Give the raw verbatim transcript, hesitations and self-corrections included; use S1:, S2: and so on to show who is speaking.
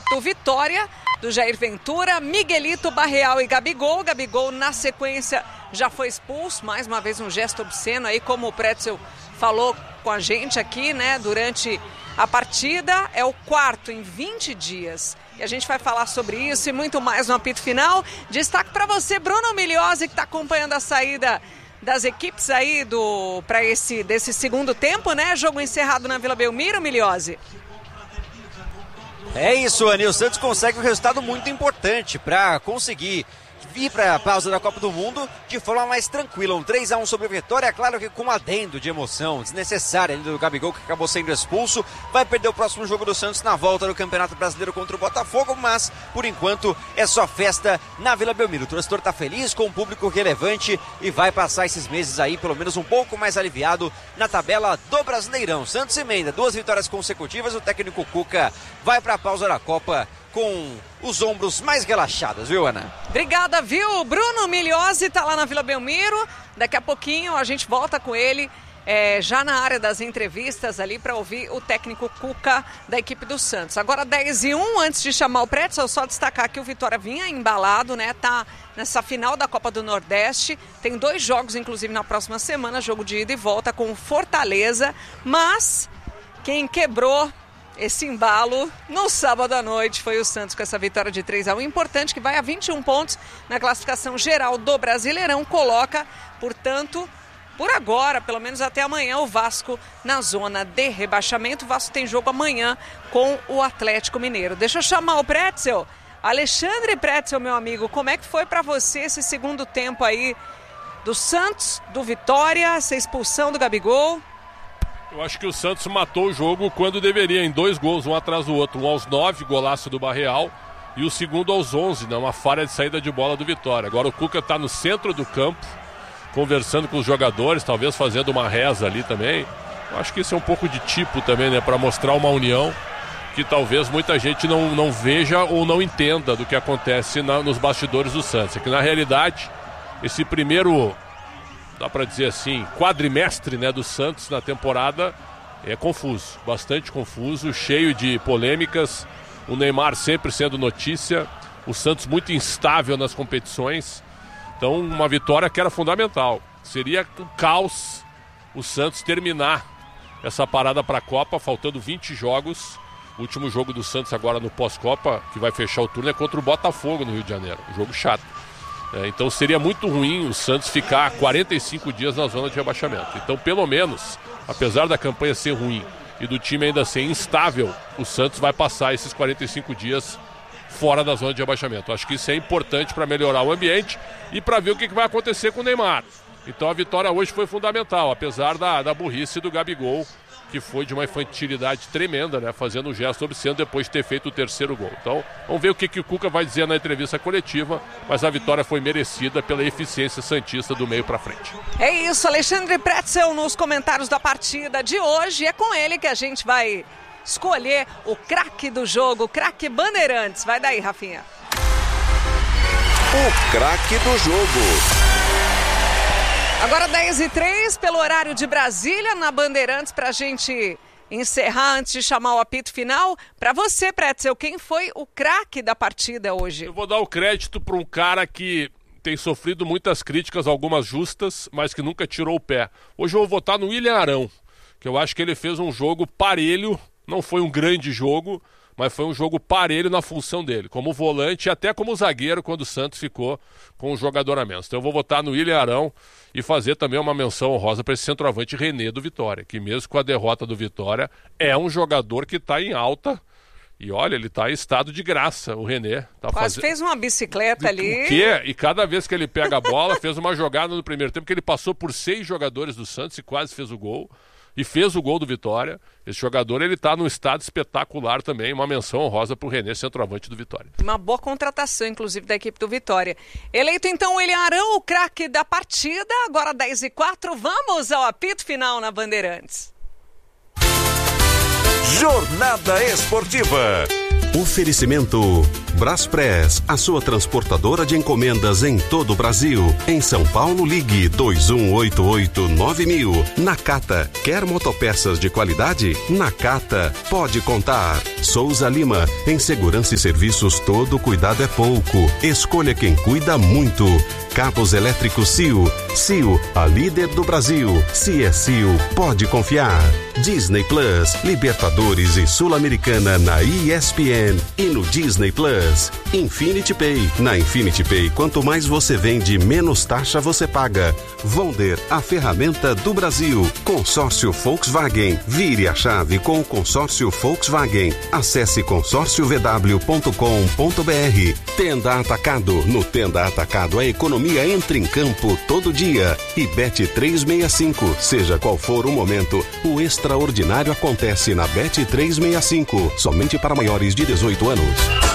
S1: equipe do Vitória, do Jair Ventura, Miguelito, Barreal e Gabigol. Gabigol, na sequência, já foi expulso. Mais uma vez um gesto obsceno aí, como o Pretzel falou com a gente aqui, né, durante a partida. É o quarto em vinte dias. E a gente vai falar sobre isso e muito mais no apito final. Destaque para você, Bruno Migliosi, que está acompanhando a saída das equipes aí do, para esse, desse segundo tempo, né? Jogo encerrado na Vila Belmiro, Migliosi.
S2: É isso, Ani. O Santos consegue um resultado muito importante para conseguir vir para a pausa da Copa do Mundo de forma mais tranquila. Um três a um sobre o Vitória, claro que com um adendo de emoção desnecessária ali do Gabigol, que acabou sendo expulso. Vai perder o próximo jogo do Santos na volta do Campeonato Brasileiro contra o Botafogo, mas por enquanto é só festa na Vila Belmiro. O torcedor está feliz com um público relevante e vai passar esses meses aí pelo menos um pouco mais aliviado na tabela do Brasileirão. Santos emenda duas vitórias consecutivas, o técnico Cuca vai para a pausa da Copa com os ombros mais relaxados, viu, Ana?
S1: Obrigada, viu? Bruno Migliosi tá lá na Vila Belmiro. Daqui a pouquinho a gente volta com ele é, já na área das entrevistas ali para ouvir o técnico Cuca da equipe do Santos. Agora dez e um, antes de chamar o Pretzel, só destacar que o Vitória vinha embalado, né? Tá nessa final da Copa do Nordeste. Tem dois jogos, inclusive, na próxima semana, jogo de ida e volta com Fortaleza. Mas quem quebrou esse embalo no sábado à noite foi o Santos com essa vitória de três a um importante, que vai a vinte e um pontos na classificação geral do Brasileirão, coloca, portanto, por agora, pelo menos até amanhã, o Vasco na zona de rebaixamento. O Vasco tem jogo amanhã com o Atlético Mineiro. Deixa eu chamar o Pretzel. Alexandre Pretzel, meu amigo, como é que foi para você esse segundo tempo aí do Santos, do Vitória, essa expulsão do Gabigol?
S3: Eu acho que o Santos matou o jogo quando deveria, em dois gols, um atrás do outro. Um aos nove, golaço do Barreal, e o segundo aos onze, né, uma falha de saída de bola do Vitória. Agora o Cuca está no centro do campo, conversando com os jogadores, talvez fazendo uma reza ali também. Eu acho que isso é um pouco de tipo também, né, para mostrar uma união que talvez muita gente não, não veja ou não entenda do que acontece na, nos bastidores do Santos. É que na realidade, esse primeiro, dá para dizer assim, quadrimestre, né, do Santos na temporada é confuso, bastante confuso, cheio de polêmicas, o Neymar sempre sendo notícia, o Santos muito instável nas competições. Então uma vitória que era fundamental. Seria um caos o Santos terminar essa parada para a Copa, faltando vinte jogos. O último jogo do Santos agora no pós-Copa, que vai fechar o turno, é contra o Botafogo no Rio de Janeiro, um jogo chato. É, então seria muito ruim o Santos ficar quarenta e cinco dias na zona de rebaixamento. Então, pelo menos, apesar da campanha ser ruim e do time ainda ser instável, o Santos vai passar esses quarenta e cinco dias fora da zona de rebaixamento. Acho que isso é importante para melhorar o ambiente e para ver o que vai acontecer com o Neymar. Então a vitória hoje foi fundamental, apesar da, da burrice do Gabigol, que foi de uma infantilidade tremenda, né? Fazendo um gesto obsceno depois de ter feito o terceiro gol. Então, vamos ver o que, que o Cuca vai dizer na entrevista coletiva, mas a vitória foi merecida pela eficiência santista do meio para frente.
S1: É isso, Alexandre Pretzel nos comentários da partida de hoje. É com ele que a gente vai escolher o craque do jogo, o craque Bandeirantes. Vai daí, Rafinha.
S4: O craque do jogo.
S1: Agora dez e três, pelo horário de Brasília, na Bandeirantes, para a gente encerrar antes de chamar o apito final. Para você, Pretzel, quem foi o craque da partida hoje?
S3: Eu vou dar o crédito para um cara que tem sofrido muitas críticas, algumas justas, mas que nunca tirou o pé. Hoje eu vou votar no William Arão, que eu acho que ele fez um jogo parelho, não foi um grande jogo, mas foi um jogo parelho na função dele, como volante e até como zagueiro, quando o Santos ficou com um jogador a menos. Então eu vou votar no William Arão e fazer também uma menção honrosa para esse centroavante René do Vitória, que mesmo com a derrota do Vitória, é um jogador que está em alta. E olha, ele está em estado de graça, o René. Tá
S1: Quase
S3: fazendo...
S1: fez uma bicicleta ali.
S3: O quê? E cada vez que ele pega a bola, fez uma jogada no primeiro tempo, que ele passou por seis jogadores do Santos e quase fez o gol. E fez o gol do Vitória. Esse jogador, ele está num estado espetacular também. Uma menção honrosa para o René, centroavante do Vitória.
S1: Uma boa contratação, inclusive, da equipe do Vitória. Eleito, então, o William Arão, o craque da partida. Agora dez e quatro, vamos ao apito final na Bandeirantes.
S4: Jornada Esportiva.
S5: Oferecimento Braspress, a sua transportadora de encomendas em todo o Brasil. Em São Paulo, ligue dois um oito oito nove mil. Nakata, quer motopeças de qualidade? Nakata, pode contar. Souza Lima, em segurança e serviços todo cuidado é pouco. Escolha quem cuida muito. Cabos elétricos C I O. C I O, a líder do Brasil. Se é C I O, pode confiar. Disney Plus, Libertadores e Sul-Americana na E S P N e no Disney Plus. Infinity Pay. Na Infinity Pay, quanto mais você vende, menos taxa você paga. Vonder, a ferramenta do Brasil. Consórcio Volkswagen. Vire a chave com o consórcio Volkswagen. Acesse consórcio v w ponto com ponto b r. Tenda Atacado. No Tenda Atacado, a economia entra em campo todo dia. E Bet trezentos e sessenta e cinco. Seja qual for o momento, o extraordinário acontece na Bet trezentos e sessenta e cinco. Somente para maiores de dezoito anos.